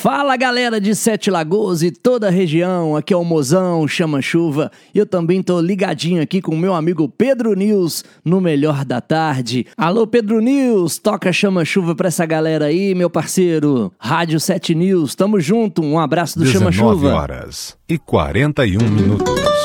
Fala galera de Sete Lagoas e toda a região, aqui é o Mozão Chama Chuva e eu também tô ligadinho aqui com o meu amigo Pedro News no Melhor da Tarde. Alô Pedro News, toca Chama Chuva pra essa galera aí, meu parceiro. Rádio 7 News, tamo junto, um abraço do Chama Chuva. 19h41.